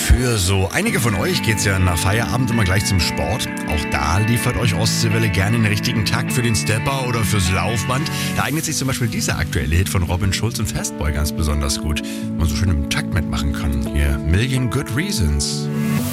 Für so einige von euch geht's ja nach Feierabend immer gleich zum Sport. Auch da liefert euch Ostseewelle gerne den richtigen Takt für den Stepper oder fürs Laufband. Da eignet sich zum Beispiel dieser aktuelle Hit von Robin Schulz und Fastboy ganz besonders gut, wo man so schön im Takt mitmachen kann. Hier, Million Good Reasons.